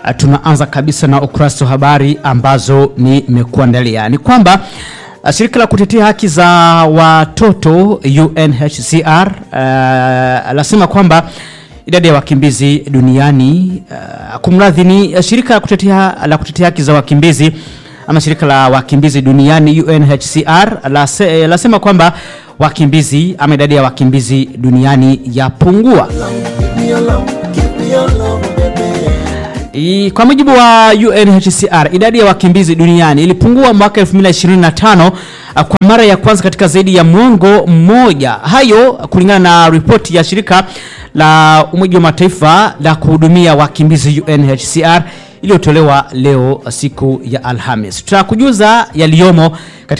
Tunaanza kabisa na ukurasa wa habari ambazo nimekuandalia. Ni kwamba shirika la kutetea haki za watoto UNHCR lasema kwamba idadi ya wakimbizi duniani kumradhi shirika la kutetea haki za wakimbizi ama shirika la wakimbizi duniani UNHCR lasema kwamba wakimbizi ama idadi ya wakimbizi duniani yapungua. Kwa mujibu wa UNHCR, idadi ya wakimbizi duniani ilipungua mwaka 2025 kwa mara ya kwanza katika zaidi ya mwongo mmoja. Hayo kulingana na ripoti ya shirika la Umoja wa Mataifa la kuhudumia wakimbizi UNHCR iliyotolewa leo siku ya Alhamis. Tutakujuza yaliyomo katika